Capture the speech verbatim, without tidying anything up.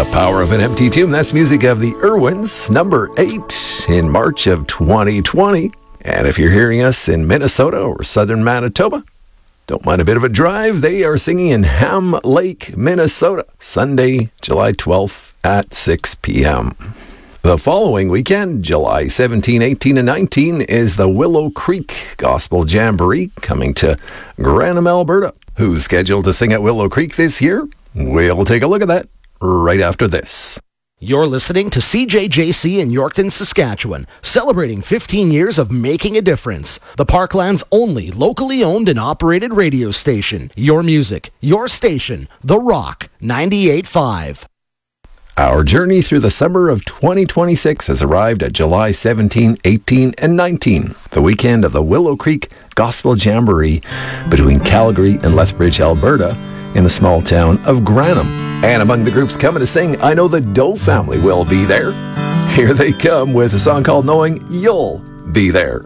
The Power of an Empty Tomb. That's music of the Irwins, number eight in March of twenty twenty. And if you're hearing us in Minnesota or southern Manitoba, don't mind a bit of a drive. They are singing in Ham Lake, Minnesota, Sunday, July twelfth at six p.m. The following weekend, July seventeenth, eighteenth, and nineteenth, is the Willow Creek Gospel Jamboree coming to Granham, Alberta. Who's scheduled to sing at Willow Creek this year? We'll take a look at that right after this. You're listening to C J J C in Yorkton, Saskatchewan, celebrating fifteen years of making a difference. The Parkland's only locally owned and operated radio station. Your music, your station, The Rock, ninety-eight point five. Our journey through the summer of twenty twenty-six has arrived at July seventeenth, eighteenth, and nineteenth, the weekend of the Willow Creek Gospel Jamboree between Calgary and Lethbridge, Alberta, in the small town of Granham. And among the groups coming to sing, I know the Doe family will be there. Here they come with a song called Knowing You'll Be There.